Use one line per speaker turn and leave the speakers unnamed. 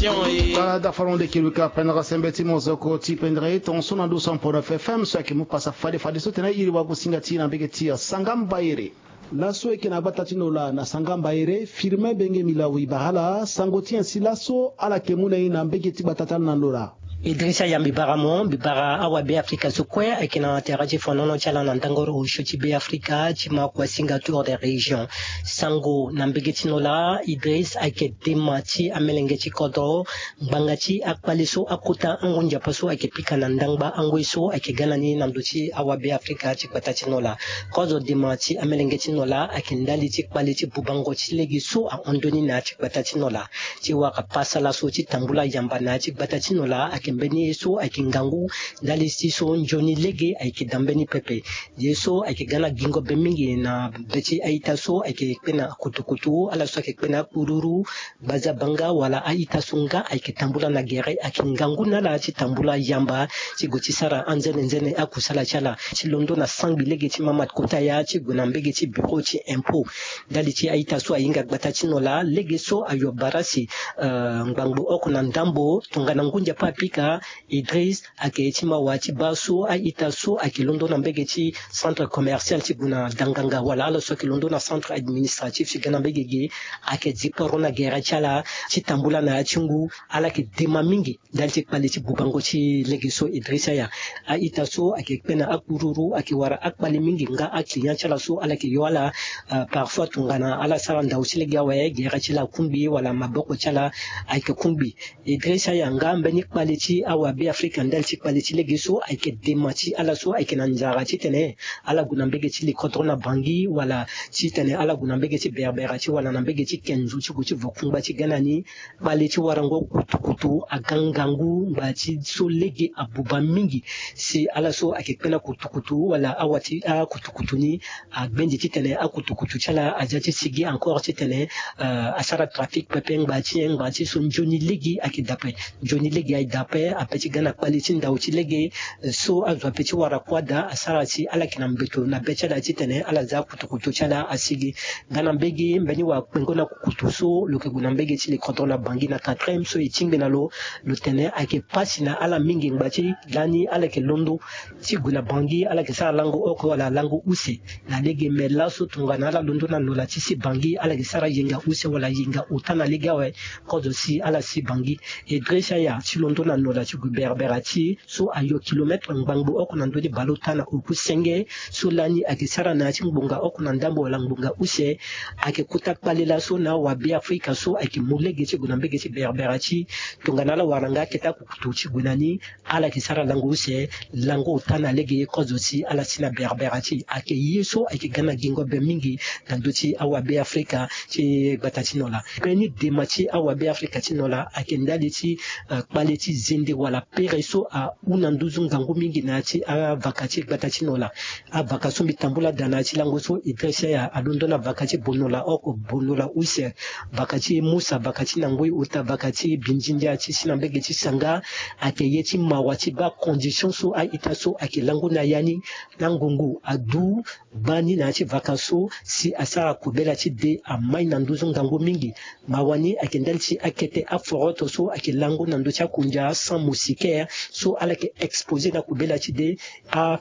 da faron de kiluka pendra sembeti mozoko tipendre ton sona 200.9 FM so ke mu pasa fade so tena iri wa kusingati na begeti sangamba ire laso ekena batatino la na sangamba ire firme benge milawi bahala sangoti silaso ala kemuna ina begeti batatana na lola
Idrissa Yambi Baramo, Bibara Awabe Africa Sukwe, Ekina Teraji Fonono Chalan Antangoro, Shoti Be Africa, Chima Kwa Singature des régions. Sango, Nambegetinola, Idriss, Ake Demati, Amelengeti Kodo, Bangachi, Akwaliso, Akuta, Angonja Paso, Ake Pika Nandangba, Angoiso, Ake Ganani, Namduchi, Awabe Africa, Chikwatatinola. Kozo Demati, Amelengetinola, Ake Ndali Chikwaliti, Bubango Chilegiso, Andoni na Chikwatatinola. Chiwaka Pasala Soti, Tambula Yambana, Chikwatatinola, Beni so akingangu ndali siso njoni lege aikidambeni pepe yeso aikigana gingo bemingi na beti aita so aikipena kutukutu ala so aikipena kururu baza banga wala aita sunga aikitambula na gere akingangu na la chitambula yamba chigoti sara anzene nzene akusala chala chilondo na sangi lege chimama kota ya chiguna mbege chi biro chi impo ndali chi aita so ainga batachino la lege so ayo barasi ngbangu okuna ndambo tungana ngunja papika Idriss akechima wachi baso aita so akilondo na mbegeti centre commercial tibuna danganga wala ala so kilondo na centre administratif sigana mbegege akedzipo na gera chala chitambula na chingu ala ke dema mingi dalti kwaliti bubango chi legiso Idrissa ya aita so akepena akururu akiwara akpali mingi nga aklinya chala so ala ke yola parfois tungana ala saranda usilega waye gera chala kumbi wala maboko chala aike kumbi Idrissa ya ngambe ni kwaliti Awabe Africa ndalti kwaliti legiso aike demati ala so aike nanjara chitene ala gunambege chili kontrona bangi wala chitene ala gunambege chi berbera chi wala nambege chi kenzu chi guchi vokumba chi ganani kwaliti warango kutukutu agangangu bachi so lege abuba mingi si ala so aike pena kutukutu wala awati kutukutu ni benji chitene akutukutu chala ajachi sigi encore chitene asara trafic pepe ngbachi so njoni legi aike dape njoni legi ay dape apeti gana kwaliti ndauchi lege so azwa peti wara kwada asarati ala kinambeto na becha da chitene ala za kutukutu chala asigi gana mbegi mbeni wa kwengona kukutuso loke guna mbegi chile kontrola bangi na 4e so ichingbe na lo tene ake pasi na ala mingi ngbachi lani ala ke londo chi guna bangi ala ke sara lango oko wala lango use na lege melaso tungana ala londo na lola chi si bangi ala ke sara yenga use wala yenga utana legawe kodo si ala si bangi Idrissa ya chi londo na lola chi berberati so ayo kilometre ngbangu okuna ndodi balotana ukusenge so lani akisara na chimbunga okuna ndambo wala ngbunga use akikuta kwalela so na wabi Afrika so akimulege chi gunambege chi berberati tungana la waranga kita kukutuchi gunani ala kisara lango use lango utana lege kozo si ala sina berberati ake yeso akigana gingo be mingi ndoti awabi Afrika chi batatinola peni demachi awabi Afrika tinola akendali chi quality zinde wala pereso a unanduzu ngangu mingi nachi a vakati batachinola a vakaso mitambula danachi lango so Idrissa ya alundo na vakati bonola oko bonola use vakati musa vakati nangoi uta vakati binjinja chi sinambege chi sanga ake yeti mawachi ba condition so a itaso ake lango na yani nangungu adu bani nachi vakaso si asara kubela chi de a mai nanduzu ngangu mingi mawani ake ndalchi akete aforoto so ake lango nanducha kunja sans musique so ala ke exposé na kubela chide a